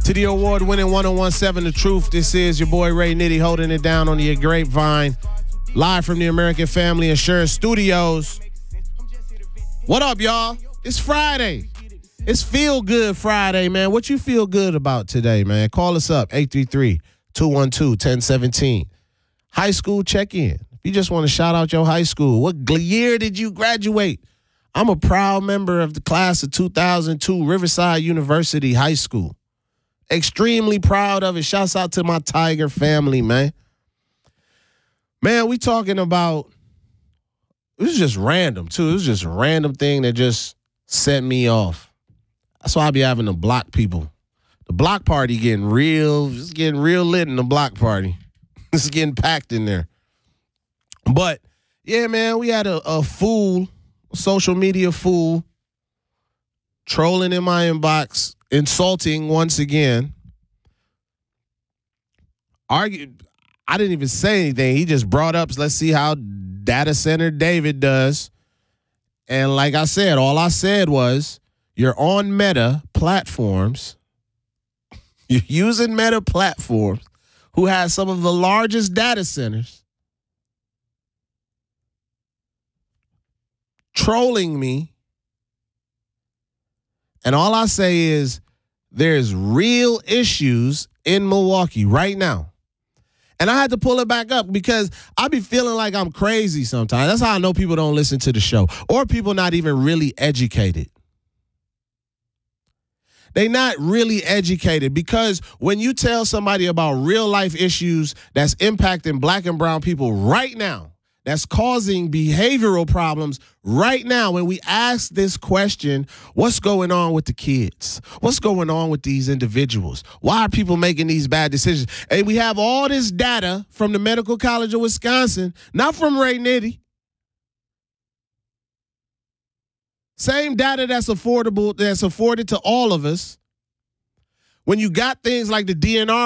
To the award-winning 1017 The Truth, this is your boy Ray Nitty holding it down on the Grapevine, live from the American Family Insurance Studios. What up, y'all? It's Friday. It's Feel Good Friday, man. What you feel good about today, man? Call us up, 833-212-1017. High school check-in. If you just want to shout out your high school, what year did you graduate? I'm a proud member of the class of 2002 Riverside University High School. Extremely proud of it. Shouts out to my Tiger family, man. Man, we talking about, it was just random, too. It was just a random thing that just set me off. That's why I be having to block people. The block party it's getting real lit in the block party. It's getting packed in there. But, yeah, man, we had a fool, social media fool, trolling in my inbox, insulting once again. I didn't even say anything. He just brought up, let's see how data center David does. And like I said, all I said was, you're on Meta platforms. You're using Meta platforms, who has some of the largest data centers, trolling me. And all I say is there's real issues in Milwaukee right now. And I had to pull it back up because I be feeling like I'm crazy sometimes. That's how I know people don't listen to the show, or people not even really educated. They not really educated, because when you tell somebody about real life issues that's impacting black and brown people right now, that's causing behavioral problems right now, when we ask this question, what's going on with the kids? What's going on with these individuals? Why are people making these bad decisions? And we have all this data from the Medical College of Wisconsin, not from Ray Nitty. Same data that's afforded to all of us. When you got things like the DNR